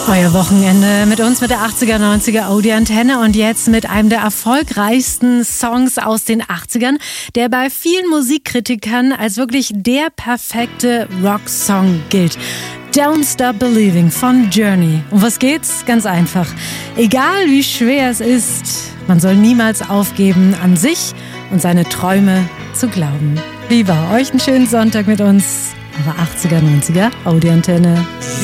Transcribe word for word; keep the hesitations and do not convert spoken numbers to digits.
Euer Wochenende mit uns, mit der achtziger, neunziger Audi-Antenne und jetzt mit einem der erfolgreichsten Songs aus den achtzigern, der bei vielen Musikkritikern als wirklich der perfekte Rocksong gilt. Don't Stop Believing von Journey. Um was geht's? Ganz einfach. Egal wie schwer es ist, man soll niemals aufgeben, an sich und seine Träume zu glauben. Lieber, euch einen schönen Sonntag mit uns, eure achtziger, neunziger Audi-Antenne.